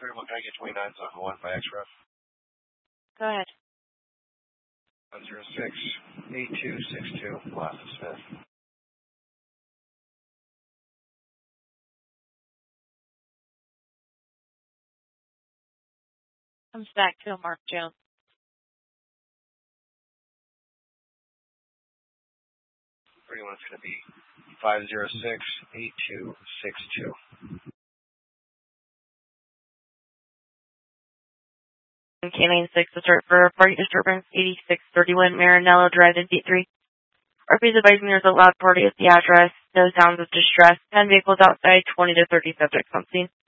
31, can I get 29 so I can 1 by XREF? Go ahead. 106-8262, Lawson Smith. Comes back to Mark Jones. 31 is going to be 506-8262. Canine 6 to start for party disturbance 8631 Marinello Drive in D3. RP is advising there's a loud party at the address. No sounds of distress. 10 vehicles outside, 20 to 30 subjects on scene.